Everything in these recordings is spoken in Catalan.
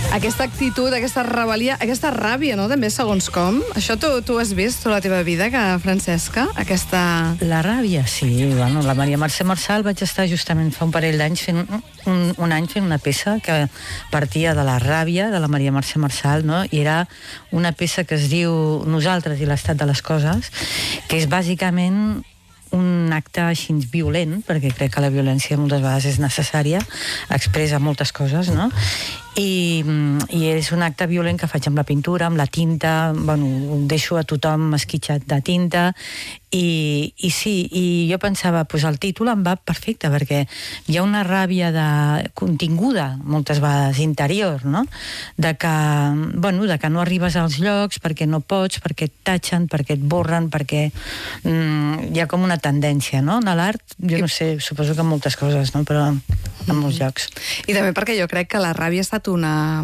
Aquesta actitud, aquesta rebel·lia, aquesta ràbia, no?, també, segons com. Això tu has vist tota la teva vida, Francesca? Aquesta... La ràbia, sí. Bueno, la Maria Mercè Marçal vaig estar justament fa un parell d'anys fent un any fent una peça que partia de la ràbia de la Maria Mercè Marçal, no? I era una peça que es diu Nosaltres i l'estat de les coses, que és bàsicament un acte així violent, perquè crec que la violència moltes vegades és necessària, expressa moltes coses, no? I és un acte violent que faig amb la pintura, amb la tinta, bueno, deixo a tothom esquitxat de tinta, i sí, i jo pensava, doncs el títol em va perfecte, perquè hi ha una ràbia continguda, moltes vegades, interior, no? De que no arribes als llocs perquè no pots, perquè et tatxen, perquè et borren, perquè hi ha com una tendència, no? En l'art, jo no sé, suposo que en moltes coses, no? Però en molts llocs. I també perquè jo crec que la ràbia ha estat una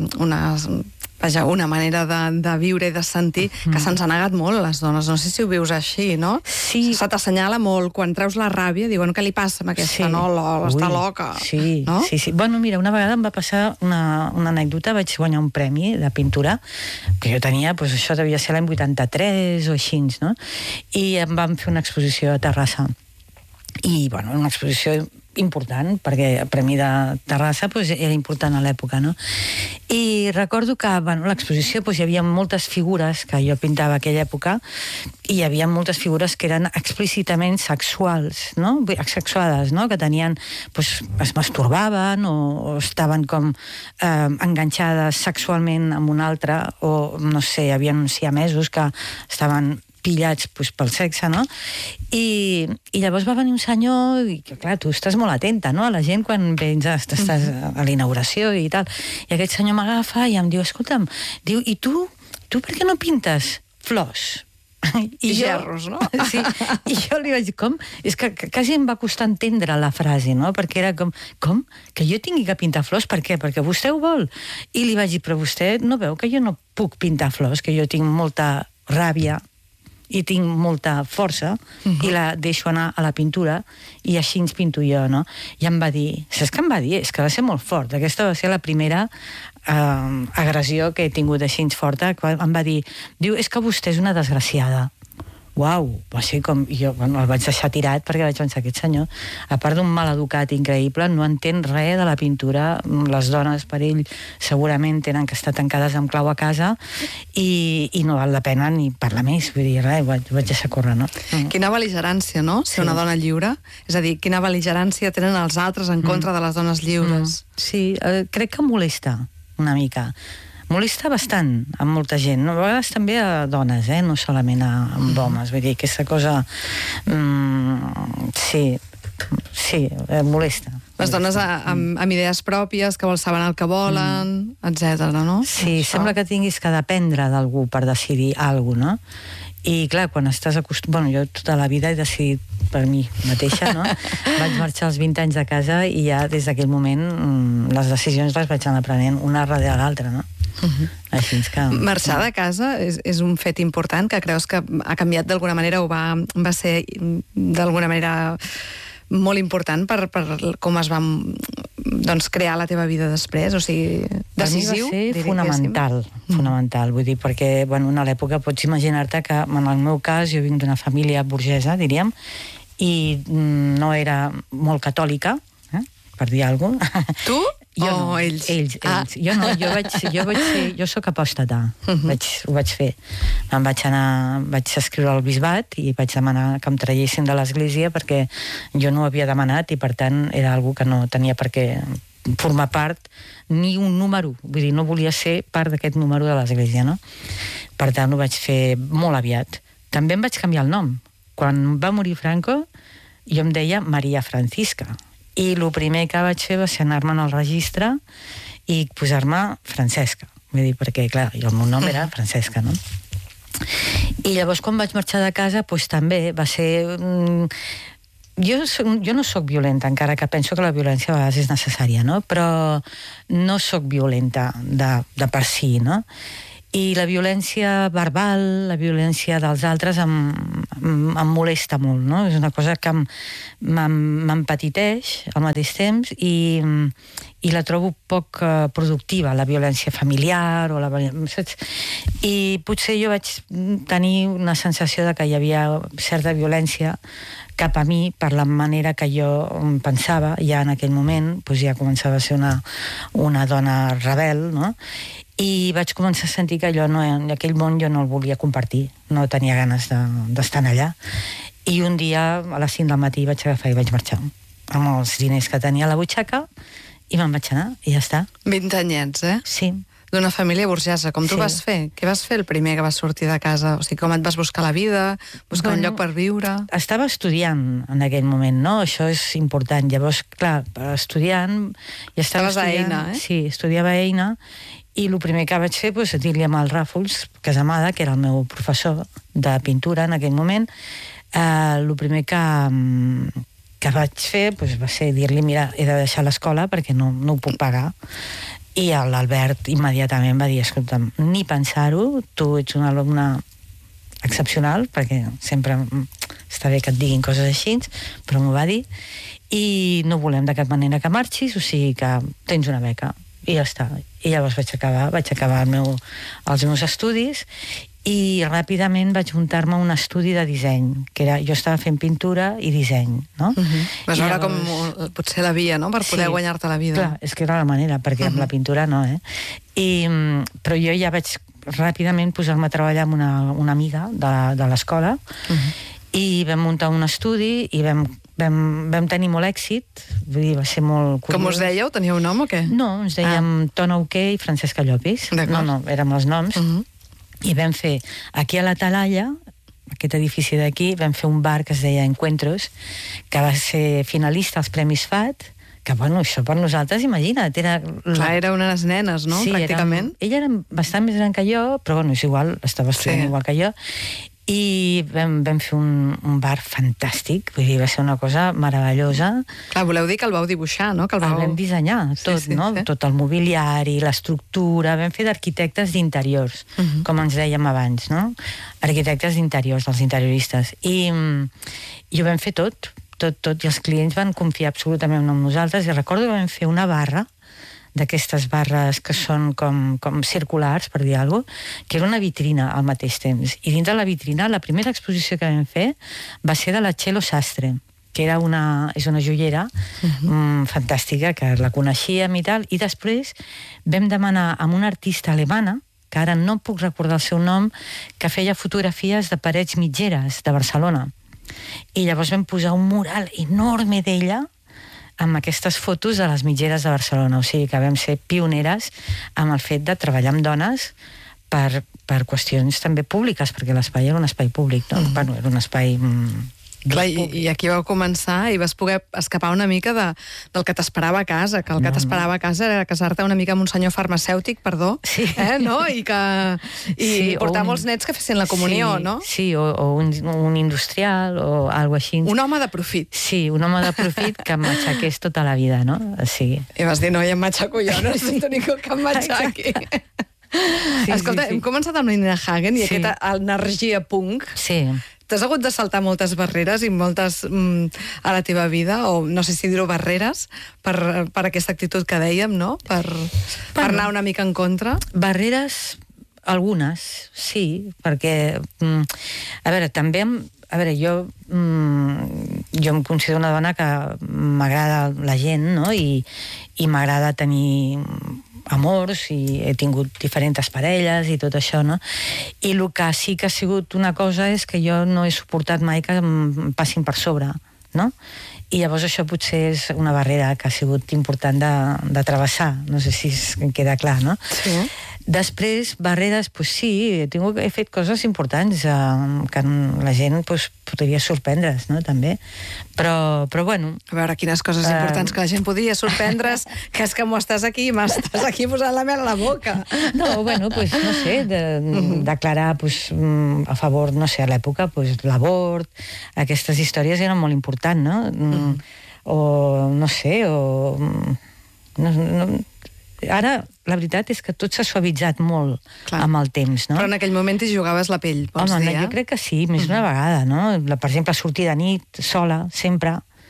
manera de viure i de sentir que se'ns ha negat molt a les dones. No sé si ho vius així, no? Sí. Se t'assenyala molt. Quan treus la ràbia, diuen, què li passa amb aquesta, no? Està loca. Sí, no? Sí. Bueno, mira, una vegada em va passar una anècdota. Vaig guanyar un premi de pintura, que jo tenia, doncs això devia ser l'any 83 o així, no? I em van fer una exposició a Terrassa. I, bueno, una exposició important, perquè el Premi de Terrassa era important a l'època, no? I recordo que, l'exposició hi havia moltes figures que jo pintava a aquella època, i hi havia moltes figures que eren explícitament sexuals, no? Asexuades, no? Que tenien, es masturbaven o estaven com enganxades sexualment amb un altre, o, no sé, hi havia uns siamesos que estaven pillats pel sexe, no? I llavors va venir un senyor, i clar, tu estàs molt atenta, no?, a la gent quan vens, estàs a la inauguració i tal, i aquest senyor m'agafa i em diu, escolta'm, diu, i tu per què no pintes flors? I gerros, no? Sí, i jo li vaig dir, com? És que quasi em va costar entendre la frase, no? Perquè era com, que jo tingui que pintar flors? Per què? Perquè vostè ho vol. I li vaig dir, però vostè no veu que jo no puc pintar flors, que jo tinc molta ràbia i tinc molta força, i la deixo anar a la pintura, i així ens pinto jo, no? I em va dir, saps què em va dir? És que va ser molt fort. Aquesta va ser la primera agressió que he tingut així forta. Em va dir, diu, és que vostè és una desgraciada. Uau, va ser com... Jo el vaig deixar tirat perquè vaig pensar, aquest senyor, a part d'un mal educat increïble, no entén res de la pintura. Les dones, per ell, segurament tenen que estar tancades amb clau a casa, i no val la pena ni parlar més. Vull dir, res, vaig deixar córrer, no? Quina bel·ligerància, no?, ser una dona lliure. És a dir, quina bel·ligerància tenen els altres en contra de les dones lliures. Sí, crec que molesta una mica. Molesta bastant a molta gent, a vegades també a dones, no solament amb homes, vull dir, aquesta cosa sí, molesta. Les dones amb idees pròpies, que saben el que volen, etc., no? Sí, sembla que tinguis que dependre d'algú per decidir alguna cosa, no? I clar, quan estàs acostumat... Jo tota la vida he decidit per mi mateixa, no? Vaig marxar als 20 anys de casa i ja des d'aquell moment les decisions les vaig anar prenent una darrere l'altra, no? Així que... Marxar de casa és un fet important, que creus que ha canviat d'alguna manera o va ser d'alguna manera molt important per com es va crear la teva vida després, o sigui, decisiu? Per mi va ser fonamental, vull dir, perquè, bueno, a l'època pots imaginar-te que, en el meu cas, jo vinc d'una família burgesa, diríem, i no era molt catòlica, per dir alguna cosa. Tu? Jo no, ells? Ells. Jo no, jo soc apòstata, ho vaig fer. Vaig escriure al bisbat i vaig demanar que em traiessin de l'església perquè jo no ho havia demanat i, per tant, era algo que no tenia per què formar part ni un número, vull dir, no volia ser part d'aquest número de l'església, no? Per tant, ho vaig fer molt aviat. També em vaig canviar el nom. Quan va morir Franco, jo em deia Maria Francisca. I el primer que vaig fer va ser anar-me'n al registre i posar-me Francesca. Vull dir, perquè, clar, el meu nom era Francesca, no? I llavors, quan vaig marxar de casa, doncs també va ser... Jo no sóc violenta, encara que penso que la violència a vegades és necessària, no? Però no sóc violenta de per si, no? I la violència verbal, la violència dels altres em molesta molt, no? És una cosa que m'empetiteix al mateix temps i i la trobo poc productiva, la violència familiar o saps? I potser jo vaig tenir una sensació de que hi havia certa violència cap a mi per la manera que jo pensava, ja en aquell moment ja començava a ser una dona rebel, no? I vaig començar a sentir que allò en aquell món jo no el volia compartir, no tenia ganes d'estar allà. I un dia a les 5 del matí vaig agafar i vaig marxar amb els diners que tenia a la butxaca i me'n vaig anar i ja està. 20 anyets, eh? Sí. D'una família burgesa. Com tu vas fer? Què vas fer el primer que vas sortir de casa? O sigui, com et vas buscar la vida? Buscar un lloc per viure? Estava estudiant en aquell moment, no? Això és important. Llavors, clar, estudiant... Estaves a Eina, eh? Sí, estudiava a Eina, i el primer que vaig fer, dir-li amb el Ràfols Casamada, que era el meu professor de pintura en aquell moment, el primer que vaig fer va ser dir-li, mira, he de deixar l'escola perquè no ho puc pagar. I l'Albert immediatament va dir, escolta'm, ni pensar-ho, tu ets una alumna excepcional, perquè sempre està bé que et diguin coses així, però m'ho va dir, i no volem de cap manera que marxis, o sigui que tens una beca. I ja està. I llavors vaig acabar els meus estudis i ràpidament vaig muntar-me un estudi de disseny, que jo estava fent pintura i disseny, no? Vas veure com potser la via, no?, per poder guanyar-te la vida. Clar, és que era la manera, perquè amb la pintura no, però jo ja vaig ràpidament posar-me a treballar amb una amiga de l'escola i vam muntar un estudi i vam tenir molt èxit, vull dir, va ser molt curiós. Com us dèieu? Teníeu un nom o què? No, ens dèiem Tona Uqué i Francesca Llopis. No, érem els noms. I vam fer, aquí a la Talaia, aquest edifici d'aquí, vam fer un bar que es deia Encuentros, que va ser finalista als Premis FAT, que, bueno, això per nosaltres, imagina't, era... Clar, era unes nenes, no?, pràcticament. Ella era bastant més gran que jo, però, bueno, és igual, estava estudiant igual que jo, i vam fer un bar fantàstic, vull dir, va ser una cosa meravellosa. Clar, voleu dir que el vau dibuixar, no? Que el vam dissenyar, tot, no? Tot el mobiliari, l'estructura, vam fer d'arquitectes d'interiors, com ens dèiem abans, no? Arquitectes d'interiors, dels interioristes. I ho vam fer tot, i els clients van confiar absolutament en nosaltres, i recordo que vam fer una barra, d'aquestes barres que són com circulars, per dir alguna cosa, que era una vitrina al mateix temps. I dins de la vitrina, la primera exposició que vam fer va ser de la Txelo Sastre, que és una joiera fantàstica, que la coneixíem i tal, i després vam demanar a una artista alemana, que ara no puc recordar el seu nom, que feia fotografies de parets mitgeres de Barcelona. I llavors vam posar un mural enorme d'ella amb aquestes fotos de les mitgeres de Barcelona. O sigui que vam ser pioneres amb el fet de treballar amb dones per qüestions també públiques, perquè l'espai era un espai públic, no? Bueno, era un espai... Clar, i aquí vau començar i vas poder escapar una mica del que t'esperava a casa, que el que t'esperava a casa era casar-te una mica amb un senyor farmacèutic, perdó, no? I portar molts nets que fessin la comunió, no? Sí, o un industrial o alguna cosa així. Un home de profit. Sí, un home de profit que em matxaqués tota la vida, no? Sí. I vas dir, no, ja em matxaco jo, no necessito ningú que em matxaqui. Escolta, hem començat amb Nina Hagen i aquesta energia punk. Sí. T'has hagut de saltar moltes barreres i moltes a la teva vida, o no sé si dir-ho barreres, per aquesta actitud que dèiem, no? Per anar una mica en contra. Barreres, algunes, sí, perquè, a veure, també, jo em considero una dona que m'agrada la gent, no? I m'agrada tenir amors, i he tingut diferents parelles i tot això, no? I el que sí que ha sigut una cosa és que jo no he suportat mai que em passin per sobre, no? I llavors això potser és una barrera que ha sigut important de travessar, no sé si queda clar, no? Sí. Després, barreres, doncs sí, he fet coses importants que la gent podria sorprendre's, no?, també. Però bueno... A veure, quines coses importants que la gent podria sorprendre's, que és que m'ho estàs aquí posant la mel a la boca. No, bueno, no sé, declarar a favor, no sé, a l'època, l'abort, aquestes històries eren molt importants, no? O, no sé, ara, la veritat és que tot s'ha suavitzat molt amb el temps, no? Però en aquell moment t'hi jugaves la pell, pots dir, jo crec que sí, més d'una vegada, no? Per exemple, sortir de nit, sola, sempre,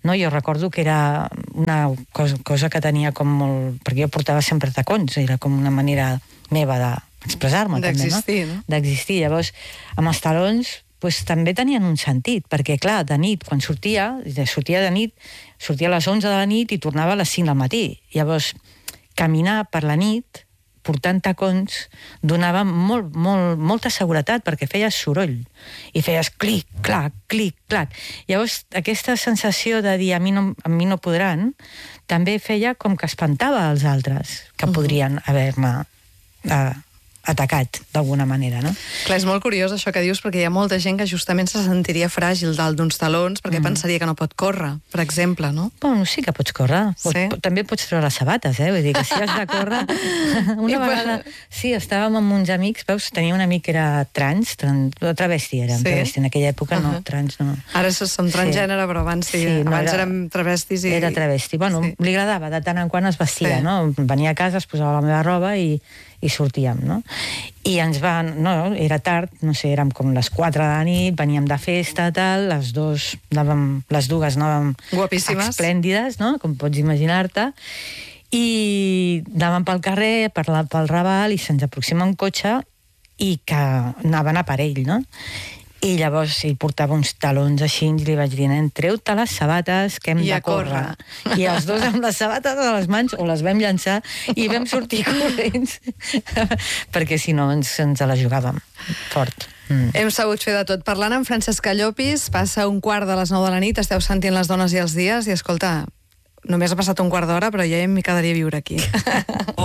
no? Jo recordo que era una cosa que tenia com molt... Perquè jo portava sempre tacons, era com una manera meva d'expressar-me, també, no? D'existir. Llavors, amb els talons pues, també tenien un sentit, perquè, clar, de nit, quan sortia de nit, sortia a les 11 de la nit i tornava a les 5 del matí. Llavors, caminar per la nit, portant tacons, donava molta seguretat, perquè feies soroll, i feies clic, clac, clic, clac. Llavors, aquesta sensació de dir a mi no podran, també feia com que espantava els altres, que podrien haver-me atacat d'alguna manera, no? Clar, és molt curiós això que dius, perquè hi ha molta gent que justament se sentiria fràgil dalt d'uns talons perquè pensaria que no pot córrer, per exemple, no? Bueno, sí que pots córrer. També pots treure les sabates, Vull dir que si has de córrer... Una vegada, sí, estàvem amb uns amics, veus, tenia un amic que era travesti, travesti en aquella època, no, trans no. Ara som transgènere, però abans érem travestis i... Era travesti. Bueno, li agradava, de tant en quant es vestia, no? Venia a casa, es posava la meva roba i sortíem, no? I ens van... No, era tard, no sé, érem com les 4 de la nit, veníem de festa, tal, les dues anàvem guapíssimes, esplèndides, no?, com pots imaginar-te, i anàvem pel carrer, pel Raval, i se'ns aproxima un cotxe i que anaven a per ell, no? I llavors ell portava uns talons així i li vaig dir, nen, treu-te les sabates que hem de córrer. I els dos amb les sabates a les mans o les vam llançar i vam sortir corrents perquè si no ens la jugàvem fort. Hem sabut fer de tot. Parlant amb Francesca Llopis, passa 1:15 de la nit, esteu sentint Les dones i els dies i escolta, només ha passat 1/4 d'hora però ja em quedaria a viure aquí.